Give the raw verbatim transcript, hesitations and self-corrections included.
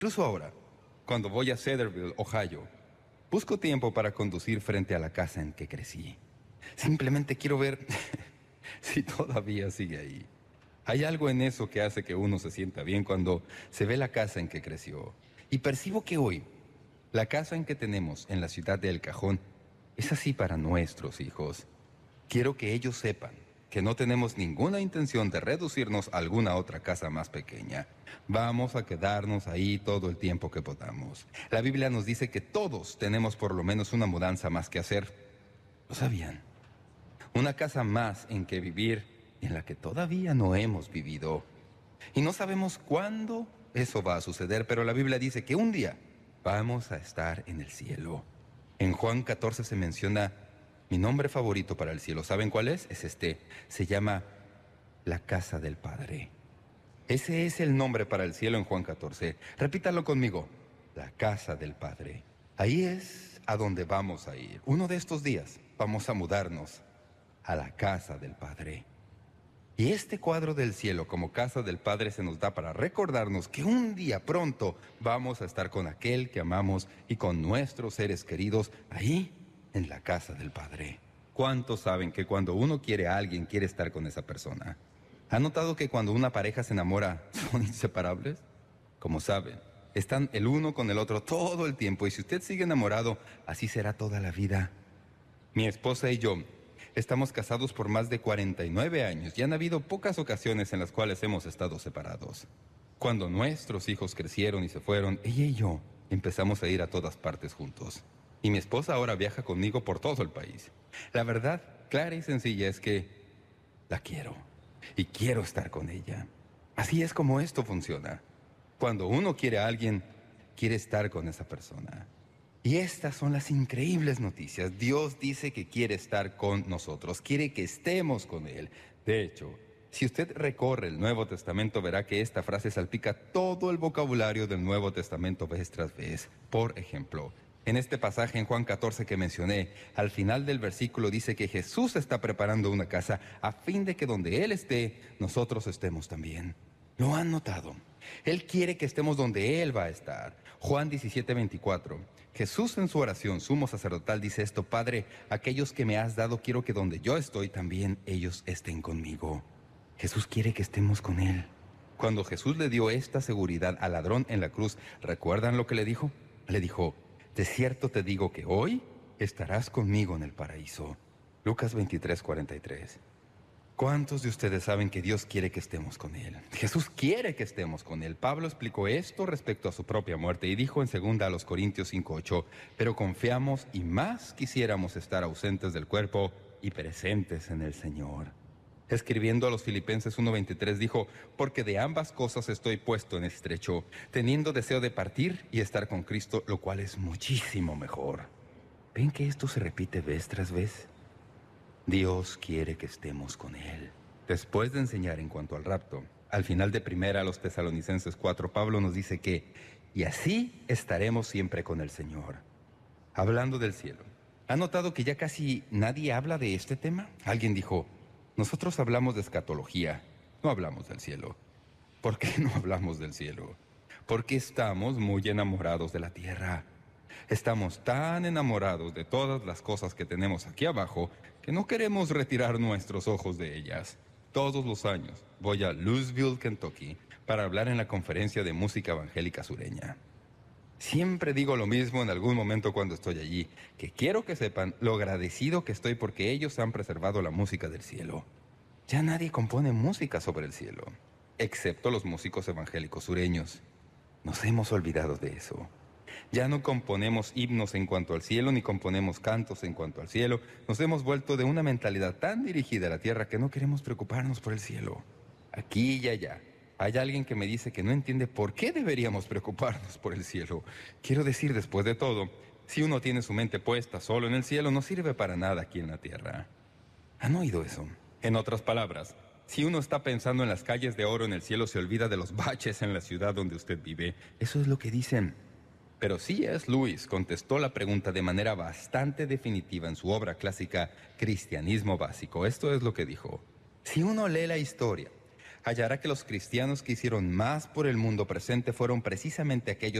Incluso ahora, cuando voy a Cedarville, Ohio, busco tiempo para conducir frente a la casa en que crecí. Simplemente quiero ver si todavía sigue ahí. Hay algo en eso que hace que uno se sienta bien cuando se ve la casa en que creció. Y percibo que hoy, la casa en que tenemos en la ciudad de El Cajón es así para nuestros hijos. Quiero que ellos sepan que no tenemos ninguna intención de reducirnos a alguna otra casa más pequeña. Vamos a quedarnos ahí todo el tiempo que podamos. La Biblia nos dice que todos tenemos por lo menos una mudanza más que hacer. ¿Lo sabían? Una casa más en que vivir, en la que todavía no hemos vivido. Y no sabemos cuándo eso va a suceder, pero la Biblia dice que un día vamos a estar en el cielo. En Juan catorce se menciona mi nombre favorito para el cielo. ¿Saben cuál es? Es este. Se llama la casa del Padre. Ese es el nombre para el cielo en Juan catorce. Repítalo conmigo. La casa del Padre. Ahí es a donde vamos a ir. Uno de estos días vamos a mudarnos a la casa del Padre. Y este cuadro del cielo como casa del Padre se nos da para recordarnos que un día pronto vamos a estar con aquel que amamos y con nuestros seres queridos ahí en la casa del Padre. ¿Cuántos saben que cuando uno quiere a alguien, quiere estar con esa persona? ¿Han notado que cuando una pareja se enamora, son inseparables? Como saben, están el uno con el otro todo el tiempo, y si usted sigue enamorado, así será toda la vida. Mi esposa y yo estamos casados por más de cuarenta y nueve años y han habido pocas ocasiones en las cuales hemos estado separados. Cuando nuestros hijos crecieron y se fueron, ella y yo empezamos a ir a todas partes juntos. Y mi esposa ahora viaja conmigo por todo el país. La verdad, clara y sencilla, es que la quiero y quiero estar con ella. Así es como esto funciona. Cuando uno quiere a alguien, quiere estar con esa persona. Y estas son las increíbles noticias. Dios dice que quiere estar con nosotros, quiere que estemos con Él. De hecho, si usted recorre el Nuevo Testamento, verá que esta frase salpica todo el vocabulario del Nuevo Testamento vez tras vez. Por ejemplo, en este pasaje en Juan catorce que mencioné, al final del versículo dice que Jesús está preparando una casa a fin de que donde Él esté, nosotros estemos también. ¿Lo han notado? Él quiere que estemos donde Él va a estar. Juan diecisiete veinticuatro. Jesús en su oración sumo sacerdotal dice esto: Padre, aquellos que me has dado quiero que donde yo estoy también ellos estén conmigo. Jesús quiere que estemos con Él. Cuando Jesús le dio esta seguridad al ladrón en la cruz, ¿recuerdan lo que le dijo? Le dijo: de cierto te digo que hoy estarás conmigo en el paraíso. Lucas veintitrés cuarenta y tres. ¿Cuántos de ustedes saben que Dios quiere que estemos con Él? Jesús quiere que estemos con Él. Pablo explicó esto respecto a su propia muerte y dijo en segunda a los Corintios cinco ocho, pero confiamos y más quisiéramos estar ausentes del cuerpo y presentes en el Señor. Escribiendo a los Filipenses uno veintitrés dijo, porque de ambas cosas estoy puesto en estrecho, teniendo deseo de partir y estar con Cristo, lo cual es muchísimo mejor. ¿Ven que esto se repite vez tras vez? Dios quiere que estemos con Él. Después de enseñar en cuanto al rapto, al final de primera a los Tesalonicenses cuatro, Pablo nos dice que, y así estaremos siempre con el Señor. Hablando del cielo, ¿ha notado que ya casi nadie habla de este tema? Alguien dijo, nosotros hablamos de escatología, no hablamos del cielo. ¿Por qué no hablamos del cielo? Porque estamos muy enamorados de la tierra. Estamos tan enamorados de todas las cosas que tenemos aquí abajo que no queremos retirar nuestros ojos de ellas. Todos los años voy a Louisville, Kentucky, para hablar en la conferencia de música evangélica sureña. Siempre digo lo mismo en algún momento cuando estoy allí, que quiero que sepan lo agradecido que estoy porque ellos han preservado la música del cielo. Ya nadie compone música sobre el cielo, excepto los músicos evangélicos sureños. Nos hemos olvidado de eso. Ya no componemos himnos en cuanto al cielo, ni componemos cantos en cuanto al cielo. Nos hemos vuelto de una mentalidad tan dirigida a la tierra que no queremos preocuparnos por el cielo. Aquí y allá hay alguien que me dice que no entiende por qué deberíamos preocuparnos por el cielo. Quiero decir, después de todo, si uno tiene su mente puesta solo en el cielo, no sirve para nada aquí en la tierra. ¿Han oído eso? En otras palabras, si uno está pensando en las calles de oro en el cielo, se olvida de los baches en la ciudad donde usted vive. Eso es lo que dicen. Pero C S Lewis contestó la pregunta de manera bastante definitiva en su obra clásica Cristianismo Básico. Esto es lo que dijo. Si uno lee la historia hallará que los cristianos que hicieron más por el mundo presente fueron precisamente aquellos